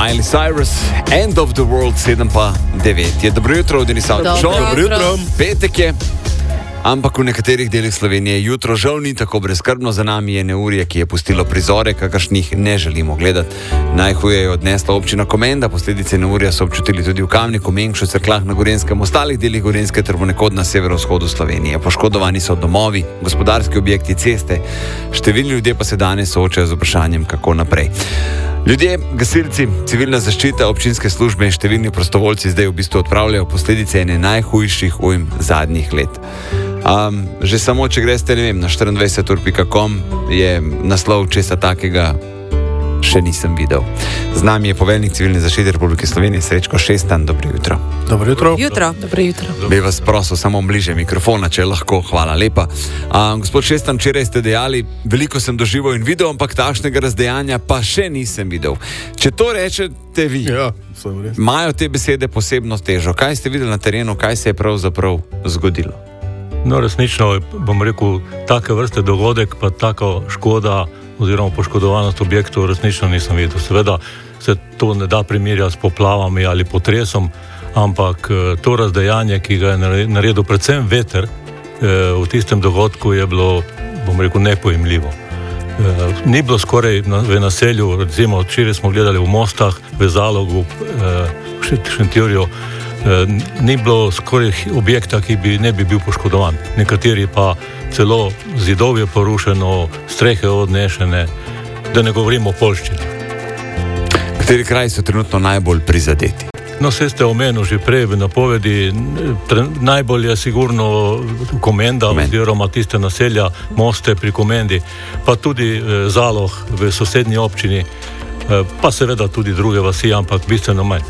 Miley Cyrus, End of the World, 7:09. Je dobro jutro, Denisov. Dobro jutro. Petek je, ampak v nekaterih delih Slovenije jutro žal ni tako brezskrbno. Za nami je neurje, ki je pustilo prizore, kakršnih ne želimo gledati. Najhuje je odnesla občina Komenda, posledice neurja so občutili tudi v Kamniku, Mengšu, Cerkljah na Gorenjskem, ostalih delih Gorenjske ter ponekod na severovzhodu Slovenije. Poškodovani so domovi, gospodarski objekti, ceste. Številni ljudje pa se danes soočajo z vprašanjem, kako naprej. Ljudje, gasilci, civilna zaščita, občinske službe in številni prostovoljci zdaj v bistvu odpravljajo posledice ene najhujših ujm zadnjih let. Že samo, če greste, ne vem, na 24ur.com je naslov česa takega še nisem videl. Z nami je poveljnik civilne zaščite Republike Slovenije, Srečko Šestan. Dobro jutro. Dobro jutro. Dobro jutro. Bi vas prosil samo bliže mikrofona, če lahko. Hvala lepa. Gospod Šestan, včeraj ste dejali, veliko sem doživel in videl, ampak takšnega razdejanja pa še nisem videl. Če to rečete vi, imajo te besede posebno težo. Kaj ste videli na terenu, kaj se je pravzaprav zgodilo? No, resnično, bom rekel, take vrste dogodek, pa taka škoda oziroma poškodovanost objektov resnično nisem videl. Seveda se to ne da primerjati s poplavami ali potresom, ampak to razdejanje, ki ga je naredil predvsem veter, v tistem dogodku je bilo, bom rekel, nepojemljivo. Ni bilo skoraj v naselju, recimo včeraj smo gledali v Mostah, v Zalogu, v Šentjurju, ni bilo skoraj objekta, ki ne bi bil poškodovan. Nekateri pa celo zidov je porušeno, strehe odnešene, da ne govorimo o poljščini. Kateri kraji so trenutno najbolj prizadeti? No, vse ste omenili že prej v napovedi. Najbolj je sigurno Komenda oziroma tiste naselja, Moste pri Komendi, pa tudi Zalog v sosednji občini, pa seveda tudi druge vasi, ampak bistveno manj.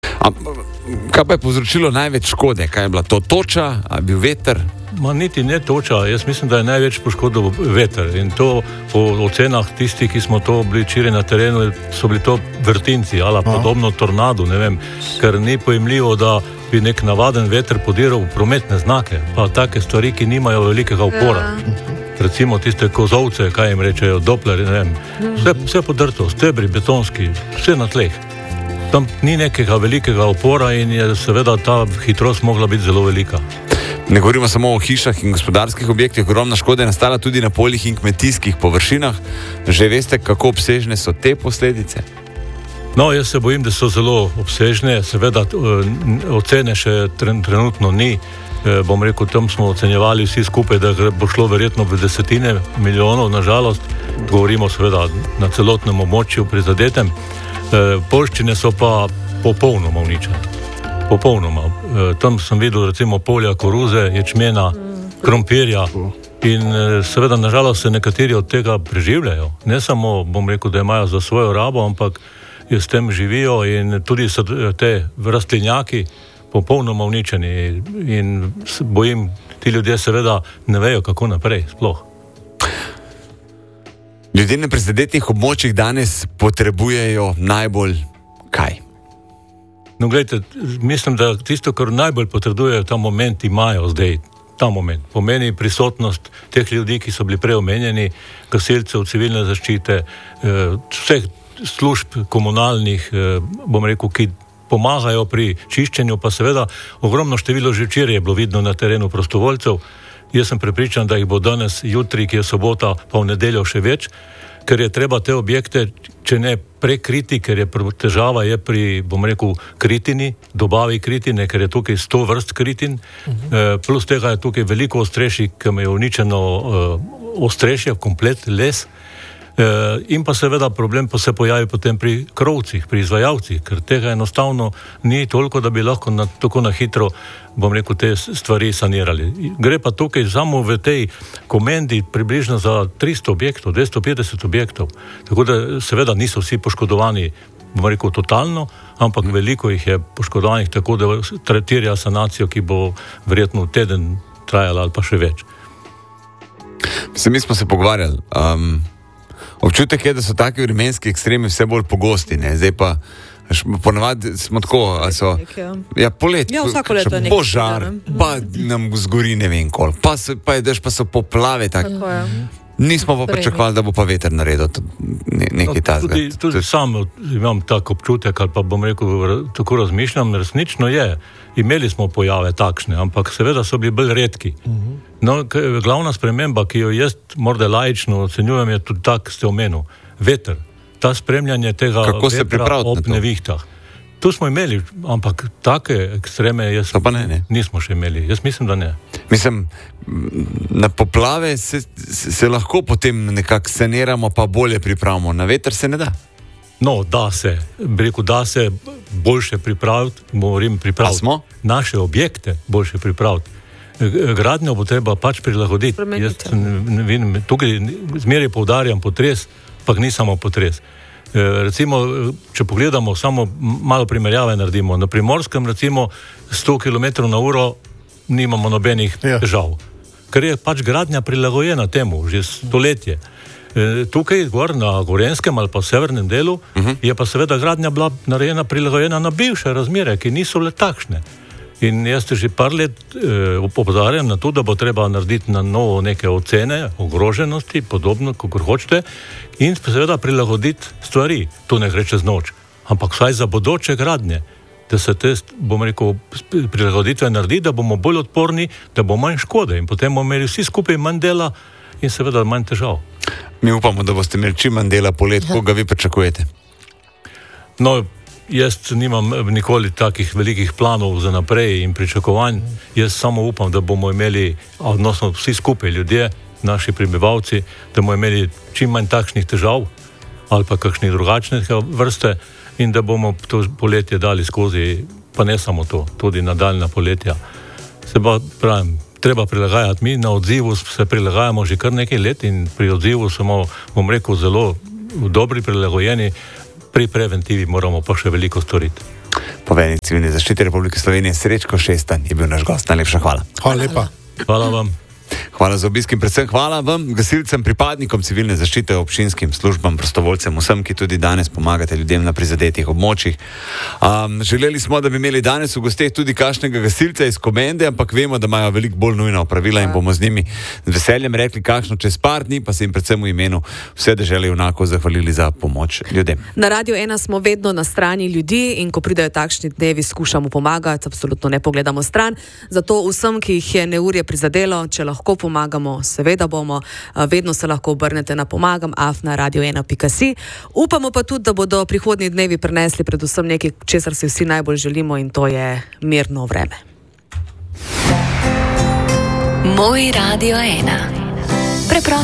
Kaj pa je povzročilo največ škode? Kaj je bila to toča, a bil veter? Niti ne toča, jaz mislim, da je največ poškodoval veter in to po ocenah tistih, ki smo to bili včeraj na terenu, so bili to vrtinci ali podobno tornadu, ne vem, ker ni pojemljivo, da bi nek navaden veter podiral v prometne znake, pa take stvari, ki nimajo velikega upora. Recimo tiste kozovce, kaj jim rečejo, Doppler, ne vem, vse podrto, stebri, betonski, vse na tleh. Tam ni nekega velikega upora in je seveda ta hitrost mogla biti zelo velika. Ne govorimo samo o hišah in gospodarskih objektih, ogromna škoda je nastala tudi na poljih in kmetijskih površinah. Že veste, kako obsežne so te posledice? No, jaz se bojim, da so zelo obsežne, seveda ocene še trenutno ni. Bom rekel, tam smo ocenjevali vsi skupaj, da bo šlo verjetno v desetine milijonov, nažalost. Govorimo seveda na celotnem območju prizadetem. Poljščine so pa popolnoma uničene. Popolnoma. Tam sem videl recimo polja koruze, ječmena, krompirja in seveda nažalost se nekateri od tega preživljajo. Ne samo, bom rekel, da imajo za svojo rabo, ampak s tem živijo in tudi so te rastlinjaki popolnoma uničeni in bojim, ti ljudje seveda ne vejo, kako naprej sploh. Ljudje na prizadetih območjih danes potrebujejo najbolj kaj? No, gledajte, mislim, da tisto, kar najbolj potrebujejo ta moment, imajo zdaj ta moment. Pomeni prisotnost teh ljudi, ki so bili prej omenjeni, gasilcev, civilne zaščite, vseh služb komunalnih, bom rekel, ki pomagajo pri čiščenju, pa seveda ogromno število že včeraj je bilo vidno na terenu prostovoljcev. Jaz sem prepričan, da jih bo danes, jutri, ki je sobota, pa v nedeljo še več, ker je treba te objekte, če ne prekriti, ker je težava je pri, bom rekel, kritini, dobavi kritine, ker je tukaj 100 vrst kritin, plus tega je tukaj veliko ostrešij, ki je uničeno ostrešje, komplet les, in pa seveda problem pa se pojavi potem pri krovcih, pri izvajalcih, ker tega enostavno ni toliko, da bi lahko tako na hitro, bom rekel, te stvari sanirali. Gre pa tukaj samo v tej Komendi približno za 300 objektov, 250 objektov, tako da seveda niso vsi poškodovani, bom rekel, totalno, ampak veliko jih je poškodovanih, tako da terja sanacijo, ki bo verjetno teden trajala ali pa še več. Mi smo se pogovarjali, občutek je, da so taki vremenski ekstremi vse bolj pogosti, ne? Zdaj pa ponavadi smo tako, poleti, vsako leto je nekaj požar, pa nam zgori ne vem koliko, pa je dež, pa so poplave, tako. Nismo pa pričakovali, da bo pa veter naredil nekaj tazga. Tudi sam imam tak občutek, ali pa bom rekel, tako razmišljam, resnično je. Imeli smo pojave takšne, ampak seveda so bili bolj redki. No, glavna sprememba, ki jo jaz morda laično ocenjujem, je tudi tak, ste omenil, veter. Ta spremljanje tega vetra ob nevihtah. Tu smo imeli, ampak take ekstreme nismo še imeli. Jaz mislim, da ne. Mislim, na poplave se lahko potem nekako saniramo, pa bolje pripravimo. Na veter se ne da. No, da se. Da se boljše pripraviti, naše objekte boljše pripraviti. Gradnjo bo treba pač prilagoditi. Jaz vidim, tukaj zmeraj poudarjam potres, pa ni samo potres. Recimo, če pogledamo, samo malo primerjave naredimo. Na Primorskem, recimo, 100 km/h nimamo nobenih težav. Ker je pač gradnja prilagojena temu, že stoletje. Tukaj, gor na Gorenskem ali pa v severnem delu, je pa seveda gradnja bila narejena prilagojena na bivše razmere, ki niso le takšne. In jaz že par let opozarjam na to, da bo treba narediti na novo neke ocene ogroženosti, podobno, kakor hočete, in seveda prilagoditi stvari. To ne gre čez noč, ampak vsaj za bodoče gradnje, da se te, bom rekel, prilagoditve naredi, da bomo bolj odporni, da bo manj škode in potem bomo imeli vsi skupaj manj dela in seveda manj težav. Mi upamo, da boste imeli čim manj dela po letu, koga vi pričakujete? No, jaz nimam nikoli takih velikih planov za naprej in pričakovanj. Jaz samo upam, da bomo imeli, odnosno vsi skupaj ljudje, naši prebivalci, da bomo imeli čim manj takšnih težav ali pa kakšnih drugačnih vrste in da bomo to poletje dali skozi, pa ne samo to, tudi nadaljna poletja. Se pa pravim, treba prilagajati. Mi na odzivu se prilagajamo že kar nekaj let in pri odzivu smo, bom rekel, zelo dobri, prilagojeni. Pri preventivi moramo pa še veliko storiti. Poveljnik Civilne zaščite Republike Slovenije Srečko Šestan je bil naš gost. Najlepša hvala. Hvala lepa. Hvala vam. Hvala za obisk in predvsem hvala vam, gasilcem, pripadnikom civilne zaščite, občinskim službam, prostovoljcem, vsem, ki tudi danes pomagate ljudem na prizadetih območjih. Želeli smo, da bi imeli danes v gosteh tudi kakšnega gasilca iz Komende, ampak vemo, da imajo veliko bolj nujna opravila in bomo z njimi z veseljem rekli kakšno čez par dni, pa se jim predvsem v imenu vse dežele junakov zahvalili za pomoč ljudem. Na Radio 1 smo vedno na strani ljudi in ko pridejo takšni dnevi, skušamo pomagati, absolutno ne pogledamo stran. Zato vsem, ki jih je neurje prizadelo, če lahko pomagamo, seveda bomo, vedno se lahko obrnete na pomagam@radio1.si. Upamo pa tudi, da bodo prihodnji dnevi prinesli predvsem nekaj, česar si vsi najbolj želimo, in to je mirno vreme. Moj Radio 1. Preprosto.